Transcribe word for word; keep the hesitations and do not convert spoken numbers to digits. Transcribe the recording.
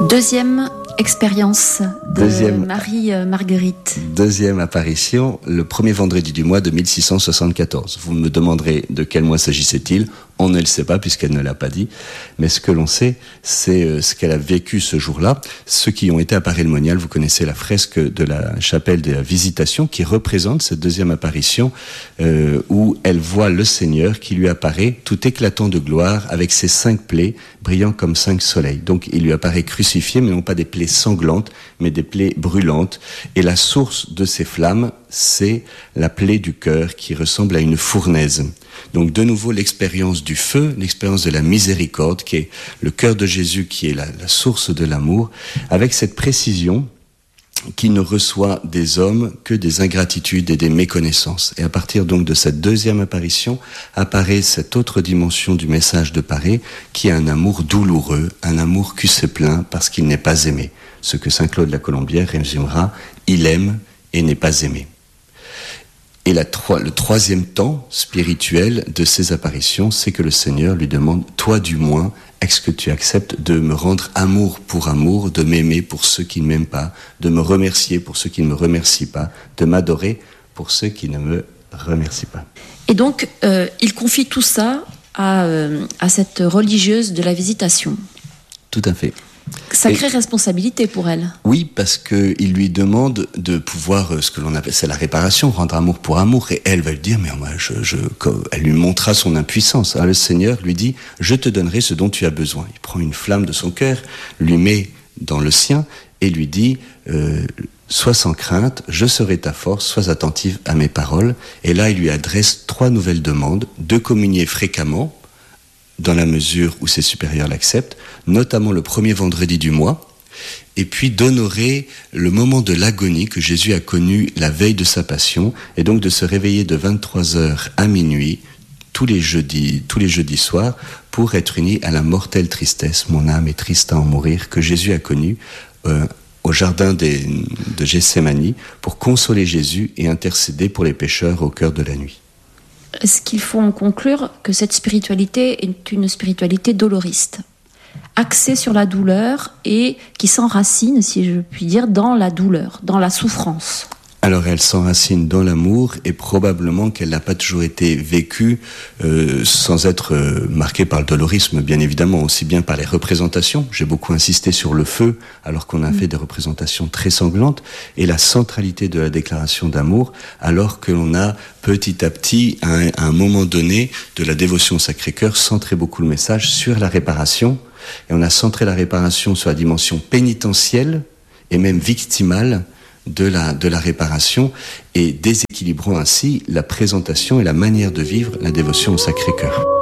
Deuxième expérience de Deuxième, Marie-Marguerite. Deuxième apparition, le premier vendredi du mois de mille six cent soixante-quatorze. Vous me demanderez de quel mois s'agissait-il ? On ne le sait pas puisqu'elle ne l'a pas dit. Mais ce que l'on sait, c'est ce qu'elle a vécu ce jour-là. Ceux qui ont été à Paray-le-Monial, vous connaissez la fresque de la chapelle de la Visitation qui représente cette deuxième apparition euh, où elle voit le Seigneur qui lui apparaît tout éclatant de gloire avec ses cinq plaies brillant comme cinq soleils. Donc il lui apparaît crucifié, mais non pas des plaies sanglantes, mais des plaies brûlantes. Et la source de ces flammes, c'est la plaie du cœur qui ressemble à une fournaise. Donc de nouveau l'expérience du feu, l'expérience de la miséricorde, qui est le cœur de Jésus, qui est la, la source de l'amour, avec cette précision qui ne reçoit des hommes que des ingratitudes et des méconnaissances. Et à partir donc de cette deuxième apparition, apparaît cette autre dimension du message de Paray, qui est un amour douloureux, un amour qui se plaint parce qu'il n'est pas aimé. Ce que saint Claude la Colombière résumera, il aime et n'est pas aimé. Et la, le troisième temps spirituel de ces apparitions, c'est que le Seigneur lui demande, toi du moins, est-ce que tu acceptes de me rendre amour pour amour, de m'aimer pour ceux qui ne m'aiment pas, de me remercier pour ceux qui ne me remercient pas, de m'adorer pour ceux qui ne me remercient pas. Et donc, euh, il confie tout ça à, euh, à cette religieuse de la Visitation. Tout à fait. Sacrée et, responsabilité pour elle. Oui, parce qu'il lui demande de pouvoir, ce que l'on appelle, c'est la réparation, rendre amour pour amour. Et elle va lui dire, mais moi, je, je, elle lui montrera son impuissance. Hein. Le Seigneur lui dit, je te donnerai ce dont tu as besoin. Il prend une flamme de son cœur, lui met dans le sien et lui dit, euh, sois sans crainte, je serai ta force, sois attentive à mes paroles. Et là, il lui adresse trois nouvelles demandes, de communier fréquemment, dans la mesure où ses supérieurs l'acceptent, notamment le premier vendredi du mois, et puis d'honorer le moment de l'agonie que Jésus a connu la veille de sa passion, et donc de se réveiller de vingt-trois heures à minuit, tous les jeudis, tous les jeudis soirs, pour être uni à la mortelle tristesse, mon âme est triste à en mourir, que Jésus a connue euh, au jardin des, de Gethsémani, pour consoler Jésus et intercéder pour les pécheurs au cœur de la nuit. Est-ce qu'il faut en conclure que cette spiritualité est une spiritualité doloriste, axée sur la douleur et qui s'enracine, si je puis dire, dans la douleur, dans la souffrance ? Alors elle s'enracine dans l'amour et probablement qu'elle n'a pas toujours été vécue euh, sans être euh, marquée par le dolorisme, bien évidemment, aussi bien par les représentations. J'ai beaucoup insisté sur le feu alors qu'on a mmh. fait des représentations très sanglantes et la centralité de la déclaration d'amour alors que l'on a petit à petit, à un, à un moment donné de la dévotion au Sacré-Cœur, centré beaucoup le message sur la réparation et on a centré la réparation sur la dimension pénitentielle et même victimale de la, de la réparation et déséquilibrant ainsi la présentation et la manière de vivre la dévotion au Sacré-Cœur.